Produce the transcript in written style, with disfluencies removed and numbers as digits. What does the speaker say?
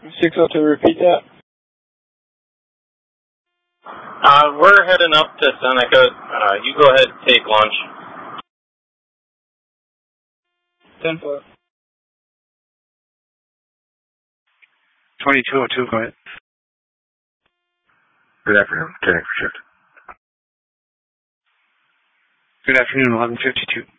602, repeat that. We're heading up to Seneca. You go ahead and take lunch. 10-4. 2202, go ahead. Good afternoon. Turning for shift. Good afternoon, 1152.